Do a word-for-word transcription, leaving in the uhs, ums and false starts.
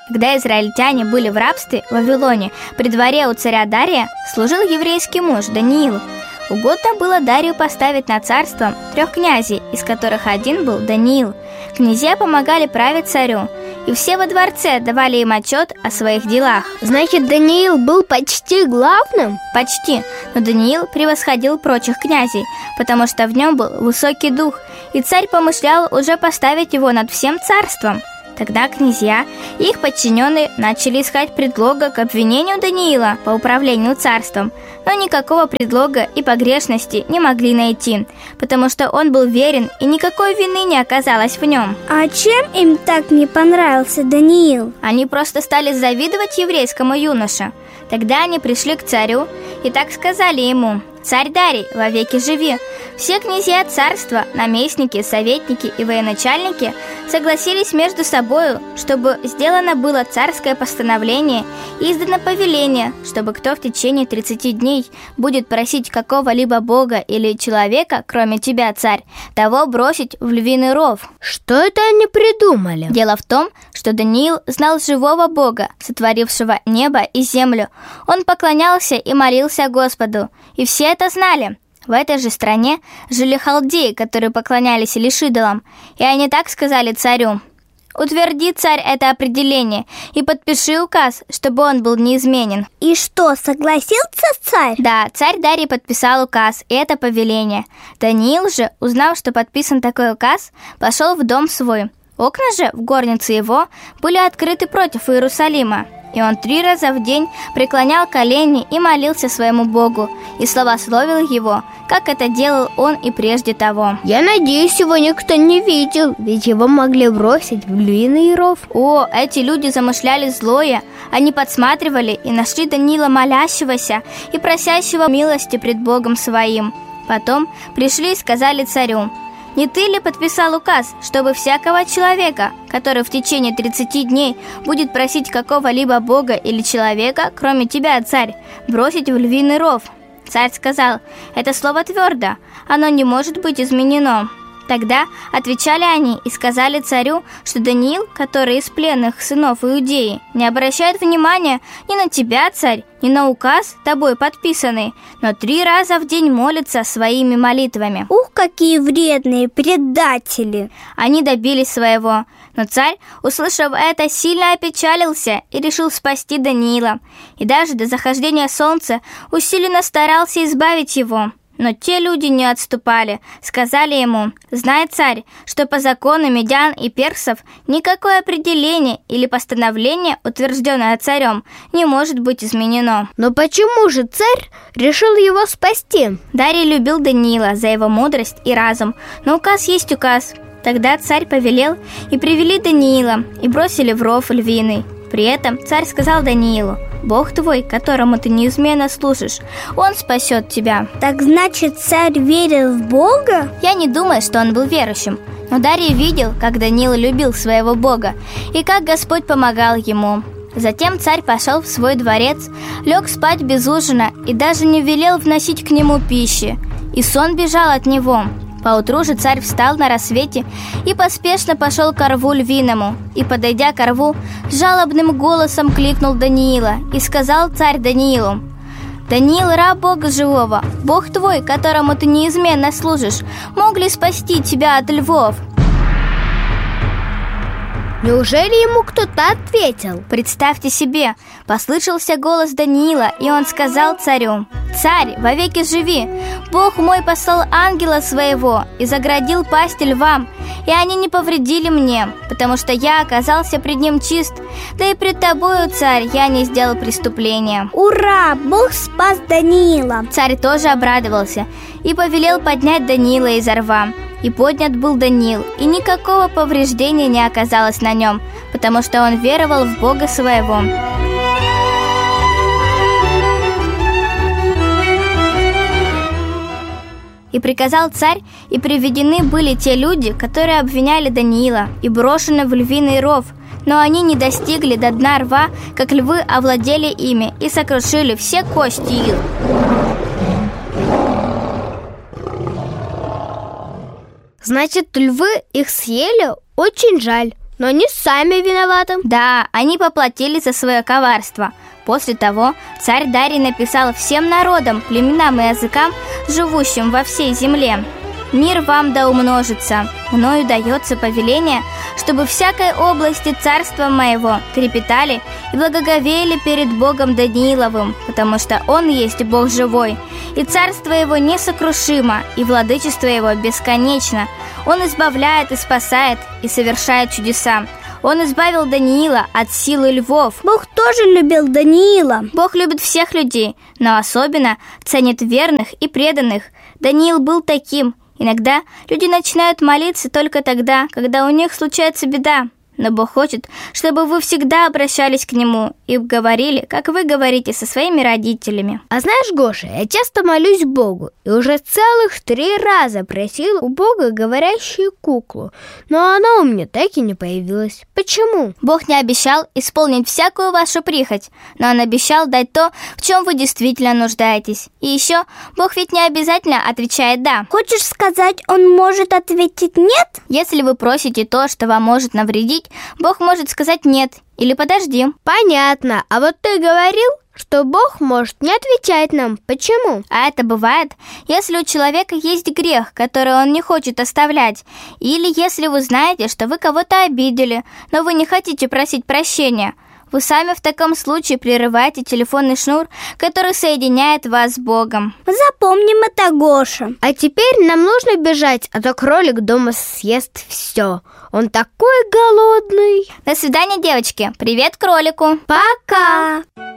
Когда израильтяне были в рабстве в Вавилоне, при дворе у царя Дария служил еврейский муж Даниил. Угодно было Дарию поставить над царством трех князей, из которых один был Даниил. Князья помогали править царю, и все во дворце давали им отчет о своих делах. Значит, Даниил был почти главным? Почти, но Даниил превосходил прочих князей, потому что в нем был высокий дух, и царь помышлял уже поставить его над всем царством. Тогда князья и их подчиненные начали искать предлога к обвинению Даниила по управлению царством, но никакого предлога и погрешности не могли найти, потому что он был верен, и никакой вины не оказалось в нем. А чем им так не понравился Даниил? Они просто стали завидовать еврейскому юноше. Тогда они пришли к царю и так сказали ему: «Царь Дарий, вовеки живи!» Все князья царства, наместники, советники и военачальники согласились между собою, чтобы сделано было царское постановление и издано повеление, чтобы кто в течение тридцати дней будет просить какого-либо бога или человека, кроме тебя, царь, того бросить в львиный ров. Что это они придумали? Дело в том, что Даниил знал живого Бога, сотворившего небо и землю. Он поклонялся и молился Господу, и все это знали. В этой же стране жили халдеи, которые поклонялись лишь идолам, и они так сказали царю: «Утверди, царь, это определение и подпиши указ, чтобы он был неизменен». И что, согласился царь? Да, царь Дарий подписал указ и это повеление. Даниил же, узнав, что подписан такой указ, пошел в дом свой. Окна же в горнице его были открыты против Иерусалима. И он три раза в день преклонял колени и молился своему Богу, и славословил его, как это делал он и прежде того. Я надеюсь, его никто не видел, ведь его могли бросить в львиный ров. О, эти люди замышляли злое. Они подсматривали и нашли Даниила молящегося и просящего милости пред Богом своим. Потом пришли и сказали царю: «Не ты ли подписал указ, чтобы всякого человека, который в течение тридцати дней будет просить какого-либо бога или человека, кроме тебя, царь, бросить в львиный ров?» Царь сказал: «Это слово твердо, оно не может быть изменено». Тогда отвечали они и сказали царю, что Даниил, который из пленных сынов Иудеи, не обращает внимания ни на тебя, царь, ни на указ, тобой подписанный, но три раза в день молится своими молитвами. Ух, какие вредные предатели! Они добились своего, но царь, услышав это, сильно опечалился и решил спасти Даниила, и даже до захождения солнца усиленно старался избавить его. Но те люди не отступали, сказали ему: «Знай, царь, что по закону медян и персов никакое определение или постановление, утвержденное царем, не может быть изменено». Но почему же царь решил его спасти? Дарий любил Даниила за его мудрость и разум, но указ есть указ. Тогда царь повелел, и привели Даниила, и бросили в ров львиный. При этом царь сказал Даниилу: «Бог твой, которому ты неизменно служишь, он спасет тебя». Так значит, царь верил в Бога? Я не думаю, что он был верующим, но Дарий видел, как Даниил любил своего Бога, и как Господь помогал ему. Затем царь пошел в свой дворец, лег спать без ужина и даже не велел вносить к нему пищи, и сон бежал от него. Поутру же царь встал на рассвете и поспешно пошел к рву львиному, и, подойдя к рву, жалобным голосом кликнул Даниила, и сказал царь Даниилу: «Даниил, раб Бога живого, Бог твой, которому ты неизменно служишь, мог ли спасти тебя от львов?» Неужели ему кто-то ответил? Представьте себе, послышался голос Даниила, и он сказал царю: «Царь, вовеки живи! Бог мой послал ангела своего и заградил пасть львам, и они не повредили мне, потому что я оказался пред ним чист, да и пред тобою, царь, я не сделал преступления». Ура! Бог спас Даниила! Царь тоже обрадовался и повелел поднять Даниила из рва. И поднят был Даниил, и никакого повреждения не оказалось на нем, потому что он веровал в Бога своего. И приказал царь, и приведены были те люди, которые обвиняли Даниила, и брошены в львиный ров. Но они не достигли до дна рва, как львы овладели ими и сокрушили все кости их. Значит, львы их съели? Очень жаль. но они сами виноваты. Да, они поплатились за свое коварство. После того царь Дарий написал всем народам, племенам и языкам, живущим во всей земле: «Мир вам да умножится. Мною дается повеление, чтобы в всякой области царства моего трепетали и благоговели перед Богом Данииловым, потому что Он есть Бог живой, и царство Его несокрушимо, и владычество Его бесконечно. Он избавляет и спасает, и совершает чудеса. Он избавил Даниила от силы львов». Бог тоже любил Даниила. Бог любит всех людей, но особенно ценит верных и преданных. Даниил был таким. Иногда люди начинают молиться только тогда, когда у них случается беда. Но Бог хочет, чтобы вы всегда обращались к Нему и говорили, как вы говорите со своими родителями. А знаешь, Гоша, я часто молюсь Богу, и уже целых три раза просил у Бога говорящую куклу, но она у меня так и не появилась. Почему? Бог не обещал исполнить всякую вашу прихоть, но Он обещал дать то, в чем вы действительно нуждаетесь. И еще, Бог ведь не обязательно отвечает «да». Хочешь сказать, Он может ответить «нет»? Если вы просите то, что вам может навредить, Бог может сказать «нет» или «подожди». Понятно. А вот ты говорил, что Бог может не отвечать нам. Почему? А это бывает, если у человека есть грех, который он не хочет оставлять, или если вы знаете, что вы кого-то обидели, но вы не хотите просить прощения. Вы сами в таком случае прерываете телефонный шнур, который соединяет вас с Богом. Запомним это, Гоша. А теперь нам нужно бежать, а то кролик дома съест все. Он такой голодный. До свидания, девочки. Привет кролику. Пока.